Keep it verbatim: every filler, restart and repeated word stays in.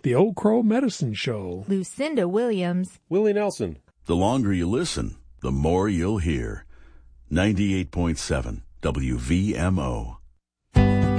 The Old Crow Medicine Show. Lucinda Williams. Willie Nelson. The longer you listen, the more you'll hear. ninety-eight point seven W V M O.